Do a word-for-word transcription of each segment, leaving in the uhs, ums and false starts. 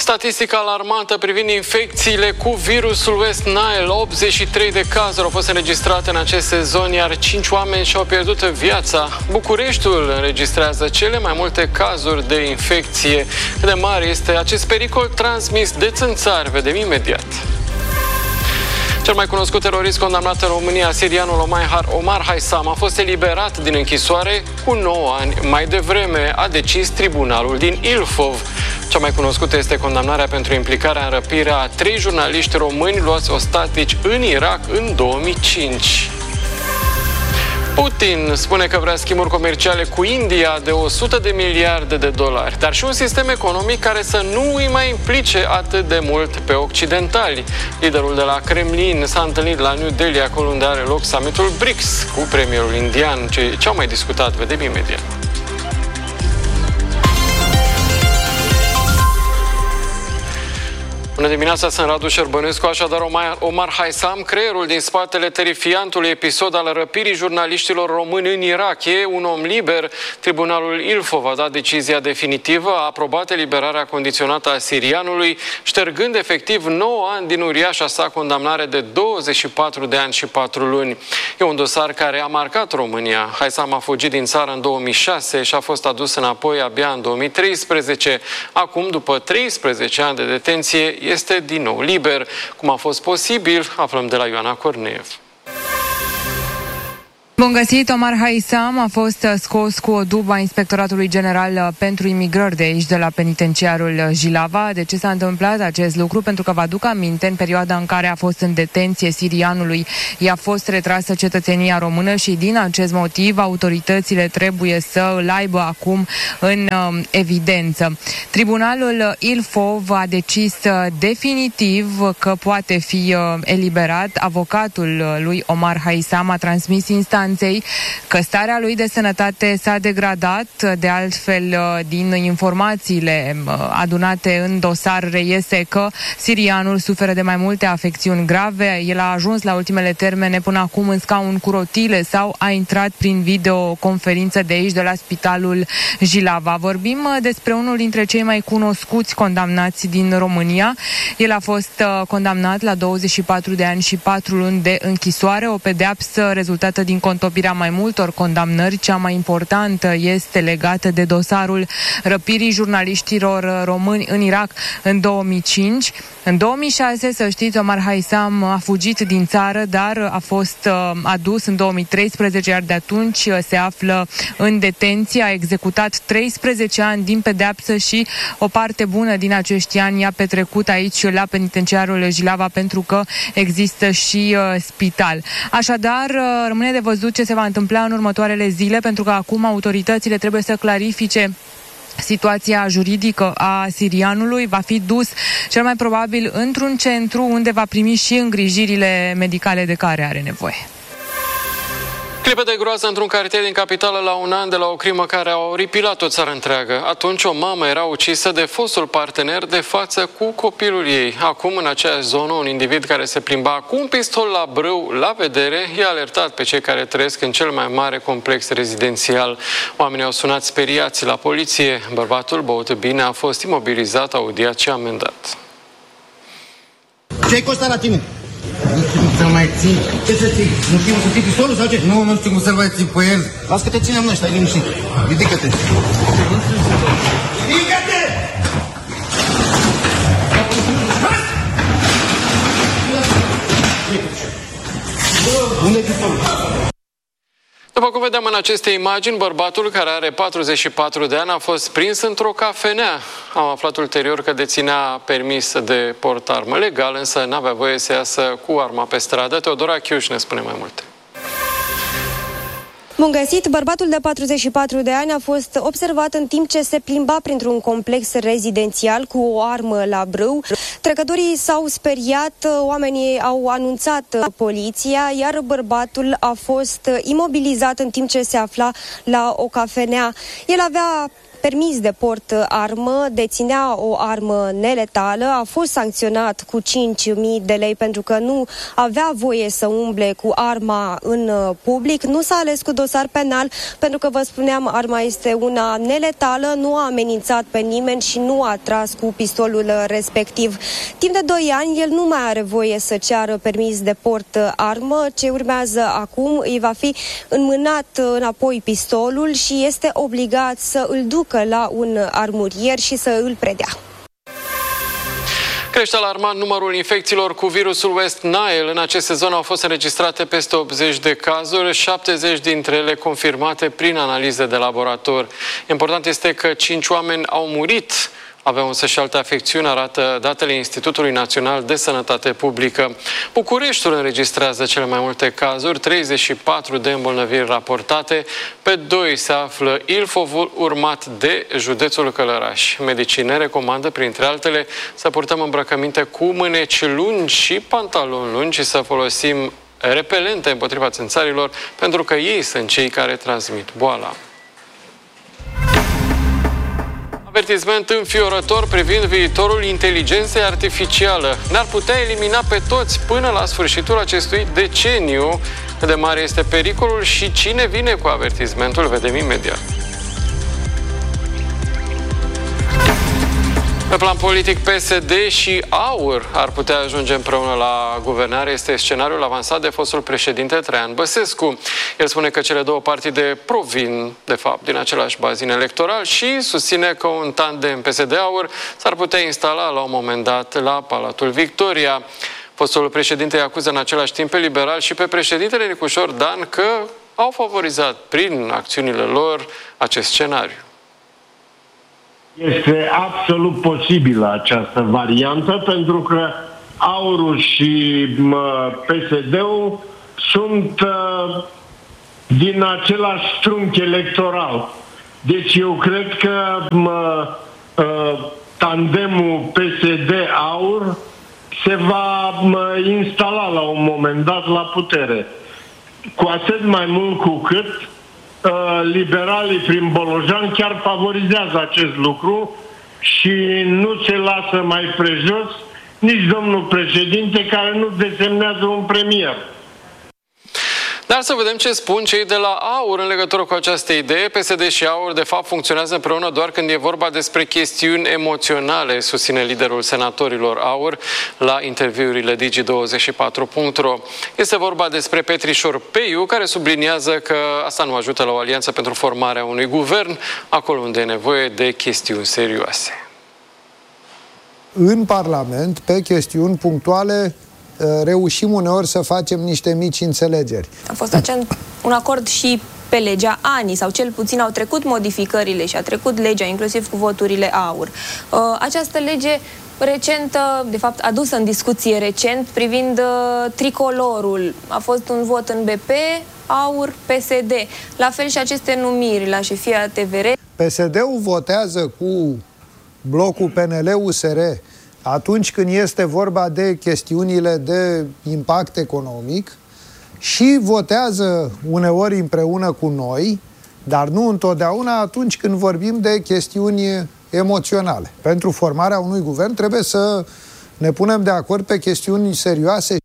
Statistica alarmantă privind infecțiile cu virusul West Nile. optzeci și trei de cazuri au fost înregistrate în acest sezon, iar cinci oameni și-au pierdut viața. Bucureștiul înregistrează cele mai multe cazuri de infecție. Cât de mare este acest pericol transmis de țânțari? Vedem imediat. Cel mai cunoscut terorist condamnat în România, sirianul Omar Haisam, a fost eliberat din închisoare cu nouă ani mai devreme, a decis tribunalul din Ilfov. Cea mai cunoscută este condamnarea pentru implicarea în răpirea a trei jurnaliști români luați ostatici în Irak în două mii cinci. Putin spune că vrea schimburi comerciale cu India de o sută de miliarde de dolari, dar și un sistem economic care să nu îi mai implice atât de mult pe occidentali. Liderul de la Kremlin s-a întâlnit la New Delhi, acolo unde are loc summitul B R I C S, cu premierul indian. Ce, ce au mai discutat? Vedem imediat. Bună dimineața, sunt Radu Șerbănescu. Așadar, Omar Haisam, creierul din spatele terifiantului episod al răpirii jurnaliștilor români în Irak, e un om liber. Tribunalul Ilfov a dat decizia definitivă, a aprobat eliberarea condiționată a sirianului, ștergând efectiv nouă ani din uriașa sa condamnare de douăzeci și patru de ani și patru luni. E un dosar care a marcat România. Haisam a fugit din țară în două mii șase și a fost adus înapoi abia în două mii treisprezece. Acum, după treisprezece ani de detenție, este din nou liber. Cum a fost posibil? Aflăm de la Ioana Corneev. Bun găsit! Omar Haisam a fost scos cu o dubă a Inspectoratului General pentru Imigrări de aici, de la penitenciarul Jilava. De ce s-a întâmplat acest lucru? Pentru că vă aduc aminte, în perioada în care a fost în detenție sirianului, i-a fost retrasă cetățenia română și din acest motiv autoritățile trebuie să îl aibă acum în uh, evidență. Tribunalul Ilfov a decis uh, definitiv că poate fi uh, eliberat. Avocatul lui Omar Haisam a transmis instant că starea lui de sănătate s-a degradat. De altfel, din informațiile adunate în dosar reiese că sirianul suferă de mai multe afecțiuni grave. El a ajuns la ultimele termene până acum în scaun cu rotile sau a intrat prin videoconferință de aici, de la spitalul Jilava. Vorbim despre unul dintre cei mai cunoscuți condamnați din România. El a fost condamnat la douăzeci și patru de ani și patru luni de închisoare, o pedeapsă rezultată din contopirea mai multor condamnări. Cea mai importantă este legată de dosarul răpirii jurnaliștilor români în Irak în două mii cinci. În două mii șase, să știți, Omar Haisam a fugit din țară, dar a fost adus în două mii treisprezece, iar de atunci se află în detenție. A executat treisprezece ani din pedeapsă și o parte bună din acești ani i-a petrecut aici, la penitenciarul Jilava, pentru că există și uh, spital. Așadar, uh, rămâne de văzut ce se va întâmpla în următoarele zile, pentru că acum autoritățile trebuie să clarifice situația juridică a sirianului. Va fi dus cel mai probabil într-un centru unde va primi și îngrijirile medicale de care are nevoie. Clipe de groază într-un cartier din capitală la un an de la o crimă care a oripilat o țară întreagă. Atunci o mamă era ucisă de fostul partener de față cu copilul ei. Acum, în aceeași zonă, un individ care se plimba cu un pistol la brâu, la vedere, i-a alertat pe cei care trăiesc în cel mai mare complex rezidențial. Oamenii au sunat speriați la poliție. Bărbatul, băut bine, a fost imobilizat, audiat și amendat. Ce-ai costat la tine? Nu știu cum să-l mai țin. Ce să ții? Nu știu cum să ții pistolul sau ce? Nu, nu știu cum să-l mai țin pe el. Las că te ținem noi, stai liniștit. Ridică-te. Ridică-te! Unde-i pistolul? După cum vedem în aceste imagini, bărbatul, care are patruzeci și patru de ani, a fost prins într-o cafenea. Am aflat ulterior că deținea permis de portarmă legal, însă n-avea voie să iasă cu arma pe stradă. Teodora Chiuș ne spune mai multe. Bun găsit! Bărbatul de patruzeci și patru de ani a fost observat în timp ce se plimba printr-un complex rezidențial cu o armă la brâu. Trecătorii s-au speriat, oamenii au anunțat poliția, iar bărbatul a fost imobilizat în timp ce se afla la o cafenea. El avea permis de port armă, deținea o armă neletală, a fost sancționat cu cinci mii de lei pentru că nu avea voie să umble cu arma în public. Nu s-a ales cu dosar penal pentru că, vă spuneam, arma este una neletală, nu a amenințat pe nimeni și nu a tras cu pistolul respectiv. Timp de doi ani, el nu mai are voie să ceară permis de port armă. Ce urmează acum, îi va fi înmânat înapoi pistolul și este obligat să îl ducă la un armurier și să îl predea. Crește alarmant numărul infecțiilor cu virusul West Nile. În acest sezon au fost înregistrate peste optzeci de cazuri, șaptezeci dintre ele confirmate prin analize de laborator. Important este că cinci oameni au murit. Aveau însă și alte afecțiuni, arată datele Institutului Național de Sănătate Publică. Bucureștiul înregistrează cele mai multe cazuri, treizeci și patru de îmbolnăviri raportate. Pe doi se află Ilfovul, urmat de județul Călăraș. Medicii ne recomandă, printre altele, să purtăm îmbrăcăminte cu mâneci lungi și pantaloni lungi și să folosim repelente împotriva țânțarilor, pentru că ei sunt cei care transmit boala. Avertisment înfiorător privind viitorul inteligenței artificiale. Ne-ar putea elimina pe toți până la sfârșitul acestui deceniu. Cât de mare este pericolul și cine vine cu avertismentul, vedem imediat. Pe plan politic, P S D și AUR ar putea ajunge împreună la guvernare. Este scenariul avansat de fostul președinte Traian Băsescu. El spune că cele două partide provin, de fapt, din același bazin electoral și susține că un tandem P S D-AUR s-ar putea instala la un moment dat la Palatul Victoria. Fostul președinte îi acuză în același timp pe liberal și pe președintele Nicușor Dan că au favorizat prin acțiunile lor acest scenariu. Este absolut posibilă această variantă, pentru că AUR-ul și P S D-ul sunt uh, din același trunchi electoral. Deci eu cred că uh, tandemul P S D-AUR se va uh, instala la un moment dat la putere. Cu atât mai mult cu cât liberalii prin Bolojan chiar favorizează acest lucru și nu se lasă mai prejos nici domnul președinte, care nu desemnează un premier. Dar să vedem ce spun cei de la AUR în legătură cu această idee. P S D și AUR, de fapt, funcționează împreună doar când e vorba despre chestiuni emoționale, susține liderul senatorilor AUR la interviurile Digi douăzeci și patru punct ro. Este vorba despre Petrișor Peiu, care subliniază că asta nu ajută la o alianță pentru formarea unui guvern, acolo unde e nevoie de chestiuni serioase. În Parlament, pe chestiuni punctuale, reușim uneori să facem niște mici înțelegeri. A fost acel, un acord și pe legea A N I, sau cel puțin au trecut modificările și a trecut legea, inclusiv cu voturile AUR. Această lege recentă, de fapt adusă în discuție recent, privind tricolorul. A fost un vot în B P, AUR, P S D. La fel și aceste numiri la șefia T V R. P S D-ul votează cu blocul P N L-U S R atunci când este vorba de chestiunile de impact economic și votează uneori împreună cu noi, dar nu întotdeauna atunci când vorbim de chestiuni emoționale. Pentru formarea unui guvern trebuie să ne punem de acord pe chestiuni serioase.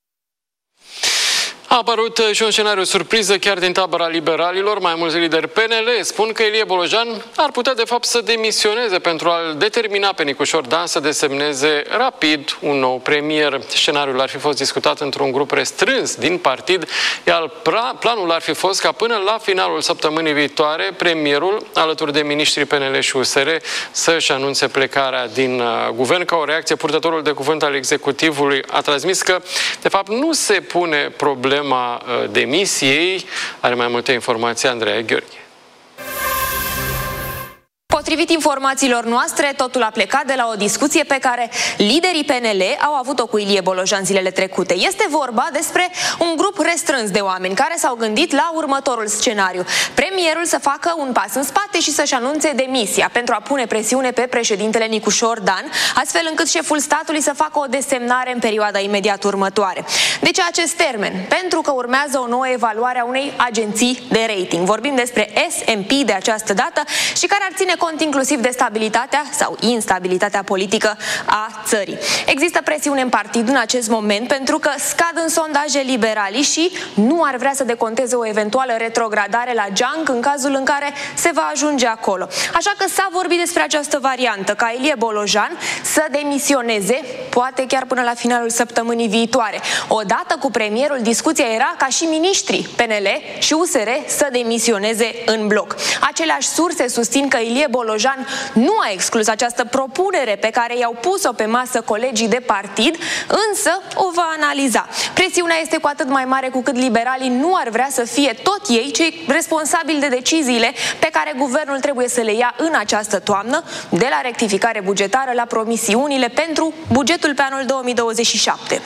A apărut și un scenariu surpriză chiar din tabăra liberalilor. Mai mulți lideri P N L spun că Ilie Bolojan ar putea de fapt să demisioneze pentru a-l determina pe Nicușor Dan să desemneze rapid un nou premier. Scenariul ar fi fost discutat într-un grup restrâns din partid, iar planul ar fi fost ca până la finalul săptămânii viitoare premierul, alături de miniștrii P N L și U S R, să-și anunțe plecarea din guvern. Ca o reacție, purtătorul de cuvânt al executivului a transmis că de fapt nu se pune problema demisiei. Are mai multe informații Andreea Gheorghe. Potrivit informațiilor noastre, totul a plecat de la o discuție pe care liderii P N L au avut-o cu Ilie Bolojan zilele trecute. Este vorba despre un grup restrâns de oameni care s-au gândit la următorul scenariu. Premierul să facă un pas în spate și să-și anunțe demisia pentru a pune presiune pe președintele Nicușor Dan, astfel încât șeful statului să facă o desemnare în perioada imediat următoare. De ce acest termen? Pentru că urmează o nouă evaluare a unei agenții de rating. Vorbim despre S and P de această dată și care ar ține cont cont inclusiv de stabilitatea sau instabilitatea politică a țării. Există presiune în partid în acest moment pentru că scad în sondaje liberalii și nu ar vrea să deconteze o eventuală retrogradare la geanc în cazul în care se va ajunge acolo. Așa că s-a vorbit despre această variantă, ca Ilie Bolojan să demisioneze, poate chiar până la finalul săptămânii viitoare. Odată cu premierul, discuția era ca și miniștrii P N L și U S R să demisioneze în bloc. Aceleași surse susțin că Ilie Bolojan nu a exclus această propunere pe care i-au pus-o pe masă colegii de partid, însă o va analiza. Presiunea este cu atât mai mare cu cât liberalii nu ar vrea să fie tot ei cei responsabili de deciziile pe care guvernul trebuie să le ia în această toamnă, de la rectificare bugetară la promisiunile pentru bugetul pe anul două mii douăzeci și șapte.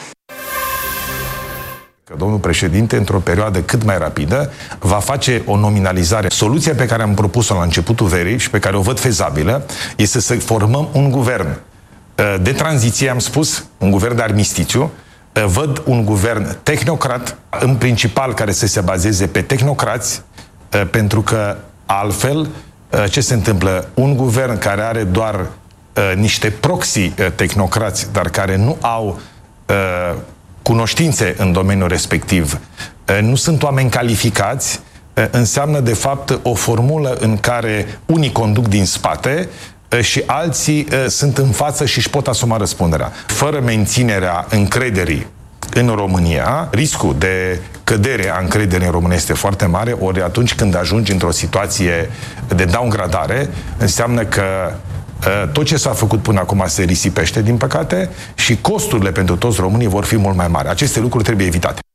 Că domnul președinte, într-o perioadă cât mai rapidă, va face o nominalizare. Soluția pe care am propus-o la începutul verii și pe care o văd fezabilă este să formăm un guvern de tranziție, am spus, un guvern de armistițiu. Văd un guvern tehnocrat, în principal care să se bazeze pe tehnocrați, pentru că altfel ce se întâmplă? Un guvern care are doar niște proxy tehnocrați, dar care nu au cunoștințe în domeniul respectiv, nu sunt oameni calificați, înseamnă de fapt o formulă în care unii conduc din spate și alții sunt în față și își pot asuma răspunderea. Fără menținerea încrederii în România, riscul de cădere a încrederii în România este foarte mare, ori atunci când ajungi într-o situație de downgradare, înseamnă că tot ce s-a făcut până acum se risipește, din păcate, și costurile pentru toți românii vor fi mult mai mari. Aceste lucruri trebuie evitate.